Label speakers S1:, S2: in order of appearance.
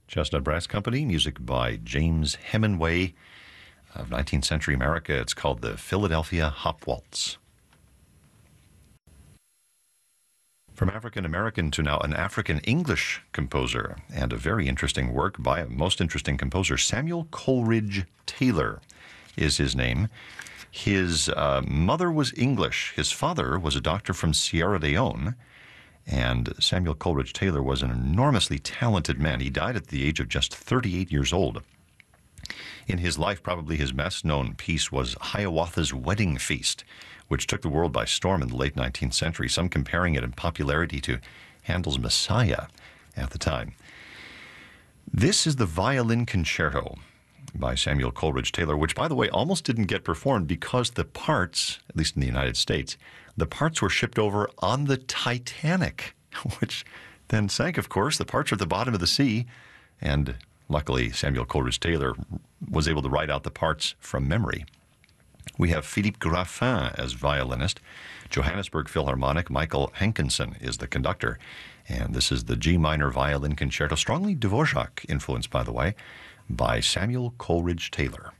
S1: Chestnut Brass Company, music by James Hemingway of 19th century America. It's called the Philadelphia Hop Waltz. From African American to now an African English composer, and a very interesting work by a most interesting composer. Samuel Coleridge Taylor is his name. His mother was English. His father was a doctor from Sierra Leone. And Samuel Coleridge Taylor was an enormously talented man. He died at the age of just 38 years old. In his life, probably his best known piece was Hiawatha's Wedding Feast, which took the world by storm in the late 19th century, some comparing it in popularity to Handel's Messiah at the time. This is the Violin Concerto by Samuel Coleridge Taylor, which, by the way, almost didn't get performed because the parts, at least in the United States, the parts were shipped over on the Titanic, which then sank, of course. The parts are at the bottom of the sea, and luckily Samuel Coleridge Taylor was able to write out the parts from memory. We have Philippe Graffin as violinist. Johannesburg Philharmonic, Michael Hankinson is the conductor. And this is the G minor violin concerto, strongly Dvorak influenced, by the way, by Samuel Coleridge Taylor.